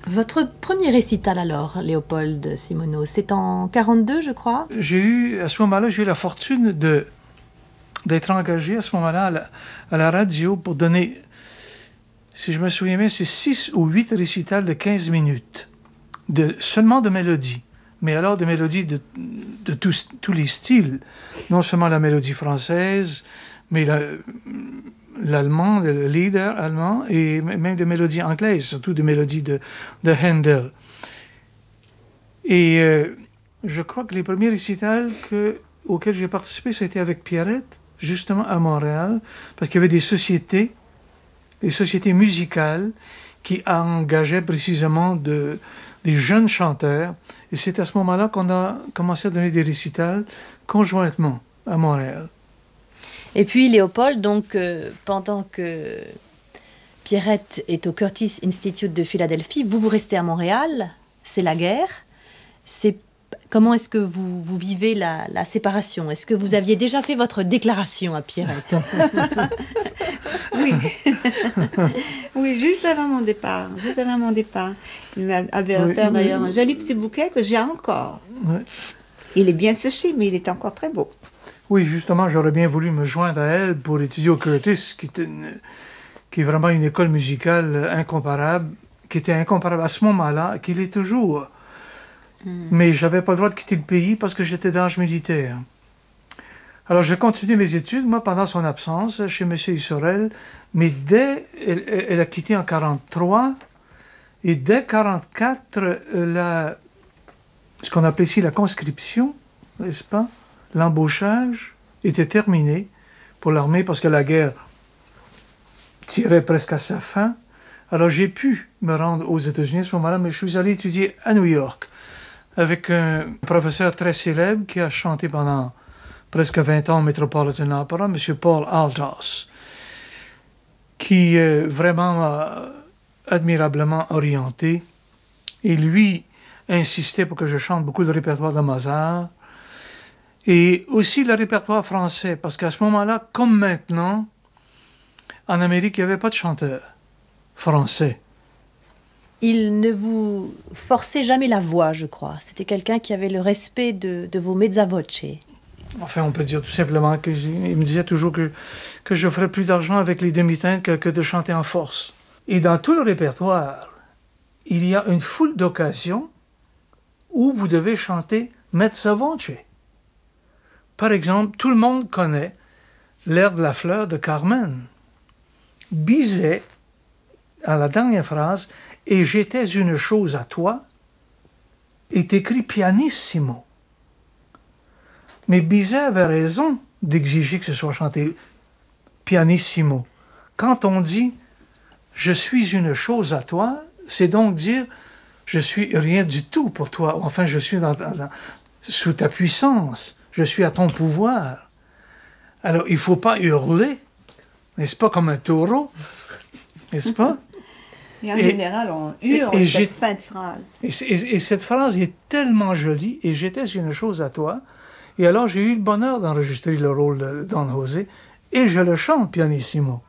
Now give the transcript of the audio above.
Votre premier récital alors, Léopold Simoneau, c'est en 42, je crois? À ce moment-là, j'ai eu la fortune d'être engagé à ce moment-là à la radio pour donner, si je me souviens bien, c'est 6 ou 8 récitals de 15 minutes, seulement de mélodies. Mais alors des mélodies de tous les styles, non seulement la mélodie française, mais l'allemand, le leader allemand, et même des mélodies anglaises, surtout des mélodies de Handel. Et je crois que les premiers récitals auxquels j'ai participé, c'était avec Pierrette, justement à Montréal, parce qu'il y avait des sociétés musicales qui engageaient précisément des jeunes chanteurs. Et c'est à ce moment-là qu'on a commencé à donner des récitals conjointement à Montréal. Et puis Léopold, donc pendant que Pierrette est au Curtis Institute de Philadelphie, vous restez à Montréal, c'est la guerre. Comment est-ce que vous vivez la séparation? Est-ce que vous aviez déjà fait votre déclaration à Pierrette? Oui. Oui, juste avant mon départ. Il m'avait offert d'ailleurs un joli petit bouquet que j'ai encore. Oui. Il est bien séché, mais il est encore très beau. Oui, justement, j'aurais bien voulu me joindre à elle pour étudier au Curtis, qui est vraiment une école musicale incomparable, qui était incomparable à ce moment-là, qu'il est toujours. Mais je n'avais pas le droit de quitter le pays parce que j'étais d'âge militaire. Alors, j'ai continué mes études, moi, pendant son absence, chez M. Issorel, mais elle a quitté en 1943, et dès 1944, ce qu'on appelle ici la conscription, n'est-ce pas, l'embauchage était terminé pour l'armée parce que la guerre tirait presque à sa fin. Alors, j'ai pu me rendre aux États-Unis à ce moment-là, mais je suis allé étudier à New York avec un professeur très célèbre qui a chanté pendant presque 20 ans au Metropolitan Opera, M. Paul Altos, qui vraiment m'a admirablement orienté. Et lui insistait pour que je chante beaucoup de répertoire de Mozart et aussi le répertoire français, parce qu'à ce moment-là, comme maintenant, en Amérique, il n'y avait pas de chanteurs français. Il ne vous forçait jamais la voix, je crois. C'était quelqu'un qui avait le respect de vos mezza voce. Enfin, on peut dire tout simplement qu'il me disait toujours que je ferais plus d'argent avec les demi-teintes que de chanter en force. Et dans tout le répertoire, il y a une foule d'occasions où vous devez chanter mezza voce. Par exemple, tout le monde connaît l'air de la fleur de Carmen. Bizet, à la dernière phrase, « Et j'étais une chose à toi », est écrit pianissimo. Mais Bizet avait raison d'exiger que ce soit chanté pianissimo. Quand on dit « je suis une chose à toi », c'est donc dire « je suis rien du tout pour toi », enfin je suis sous ta puissance, je suis à ton pouvoir. Alors il ne faut pas hurler, n'est-ce pas, comme un taureau, n'est-ce pas? Et en général, on hurle cette fin de phrase. Et cette phrase est tellement jolie, « et j'étais une chose à toi ». Et alors, j'ai eu le bonheur d'enregistrer le rôle de Don José, et je le chante pianissimo.